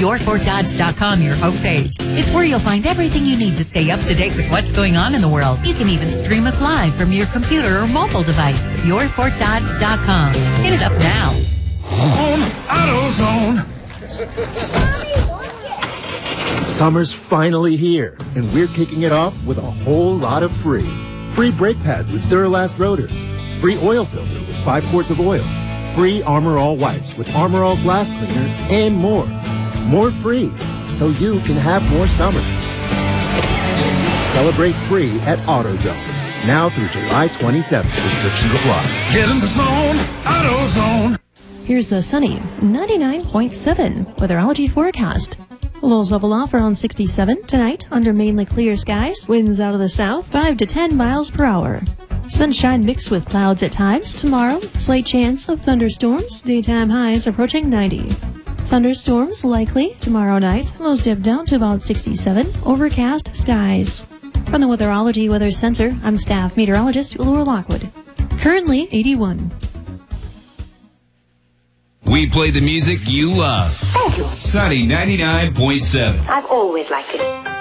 YourFortDodge.com, your homepage. It's where you'll find everything you need to stay up to date with what's going on in the world. You can even stream us live from your computer or mobile device. YourFortDodge.com. Hit it up now. AutoZone. Summer's finally here, and we're kicking it off with a whole lot of free. Free brake pads with Duralast rotors. Free oil filter with 5 quarts of oil. Free Armor All wipes with Armor All glass cleaner, and more. More free, so you can have more summer. Celebrate free at AutoZone. Now through July 27th. Restrictions apply. Get in the zone. AutoZone. Here's the sunny 99.7 weatherology forecast. Lows level off around 67 tonight under mainly clear skies. Winds out of the south 5 to 10 miles per hour. Sunshine mixed with clouds at times. Tomorrow, slight chance of thunderstorms. Daytime highs approaching 90. Thunderstorms likely tomorrow night. Lows dip down to about 67. Overcast skies. From the Weatherology Weather Center, I'm staff meteorologist Laura Lockwood. Currently 81. We play the music you love. Thank you. Sunny 99.7. I've always liked it.